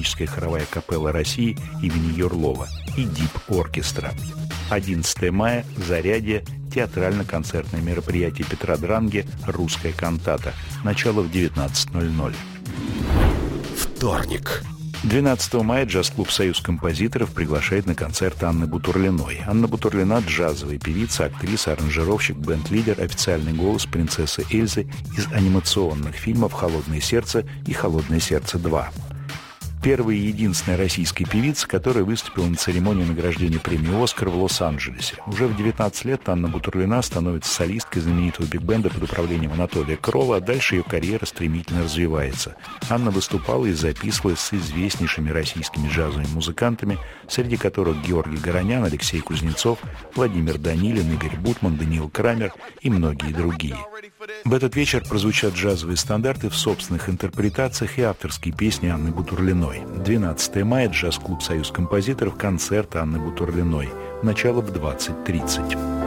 симфоническая хоровая капелла России имени Юрлова и Дип-оркестра. 11 мая – Зарядье, театрально-концертное мероприятие Петра Дранге «Русская кантата». Начало в 19:00. Вторник. 12 мая джаз-клуб «Союз композиторов» приглашает на концерт Анны Бутурлиной. Анна Бутурлина – джазовая певица, актриса, аранжировщик, бенд-лидер, официальный голос принцессы Эльзы из анимационных фильмов «Холодное сердце» и «Холодное сердце 2». Первая и единственная российская певица, которая выступила на церемонии награждения премии «Оскар» в Лос-Анджелесе. Уже в 19 лет Анна Бутурлина становится солисткой знаменитого биг-бенда под управлением Анатолия Крова, а дальше ее карьера стремительно развивается. Анна выступала и записывалась с известнейшими российскими джазовыми музыкантами, среди которых Георгий Горонян, Алексей Кузнецов, Владимир Данилин, Игорь Бутман, Даниил Крамер и многие другие. В этот вечер прозвучат джазовые стандарты в собственных интерпретациях и авторские песни Анны Бутурлиной. 12 мая, джаз-клуб «Союз композиторов», концерт Анны Бутурлиной. Начало в 20:30.